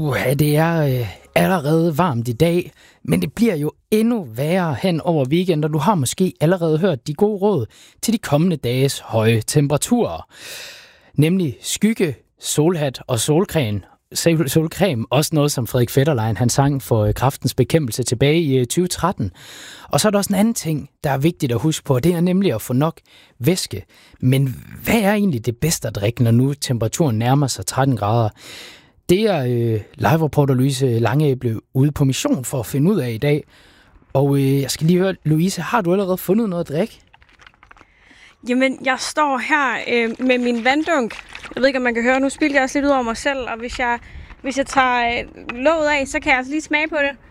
Det er allerede varmt i dag, men det bliver jo endnu værre hen over weekend, og du har måske allerede hørt de gode råd til de kommende dages høje temperaturer. Nemlig skygge, solhat og solcreme, også noget som Frederik Fetterlein han sang for Kræftens Bekæmpelse tilbage i 2013. Og så er der også en anden ting, der er vigtigt at huske på, og det er nemlig at få nok væske. Men hvad er egentlig det bedste at drikke, når nu temperaturen nærmer sig 13 grader? Det er live-reporter Louise Langeæble ude på mission for at finde ud af i dag. Og jeg skal lige høre, Louise, har du allerede fundet noget at drikke? Jamen, jeg står her med min vanddunk. Jeg ved ikke, om man kan høre, nu spilder jeg også lidt ud over mig selv, og hvis jeg tager låget af, så kan jeg altså lige smage på det.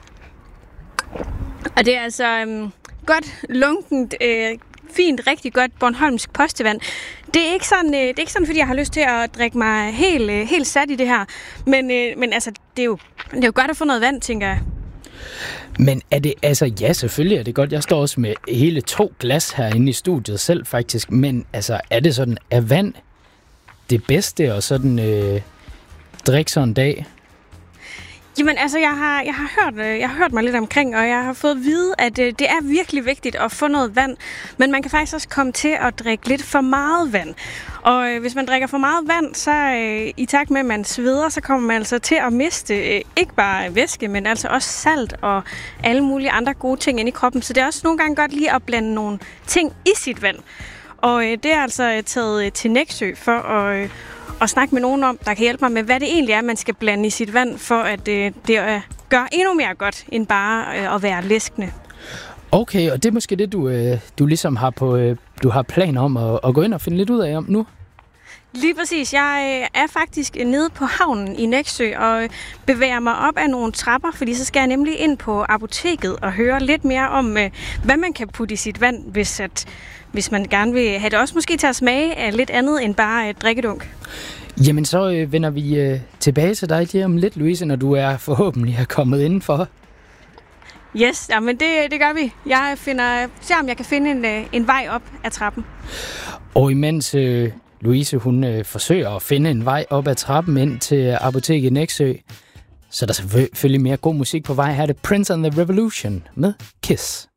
Og det er altså godt, lunkent, fint, rigtig godt bornholmsk postevand. Det er ikke sådan, fordi jeg har lyst til at drikke mig helt sat i det her. Men altså, det er jo godt at få noget vand, tænker jeg. Men er det, altså ja, selvfølgelig er det godt. Jeg står også med hele 2 glas herinde i studiet selv faktisk. Men altså, er det sådan, er vand det bedste at sådan drikke sådan en dag? Jamen altså, jeg har hørt mig lidt omkring, og jeg har fået at vide, at det er virkelig vigtigt at få noget vand. Men man kan faktisk også komme til at drikke lidt for meget vand. Og hvis man drikker for meget vand, så i takt med, at man sveder, så kommer man altså til at miste ikke bare væske, men altså også salt og alle mulige andre gode ting ind i kroppen. Så det er også nogle gange godt lige at blande nogle ting i sit vand. Og det er altså taget til Nexø for at snakke med nogen om, der kan hjælpe mig med, hvad det egentlig er, man skal blande i sit vand, for at det gør endnu mere godt, end bare at være læskende. Okay, og det er måske det, du ligesom har du har planer om at gå ind og finde lidt ud af om nu? Lige præcis. Jeg er faktisk nede på havnen i Nexø og bevæger mig op ad nogle trapper, fordi så skal jeg nemlig ind på apoteket og høre lidt mere om, hvad man kan putte i sit vand, hvis man gerne vil have det også måske til at smage af lidt andet end bare drikkedunk. Jamen, så vender vi tilbage til dig lige om lidt, Louise, når du er forhåbentlig kommet indenfor. Yes, jamen det gør vi. Jeg ser om jeg kan finde en vej op ad trappen. Og imens Louise, hun forsøger at finde en vej op ad trappen ind til apoteket Nexø, så er der selvfølgelig mere god musik på vej. Her er det Prince and the Revolution med Kiss.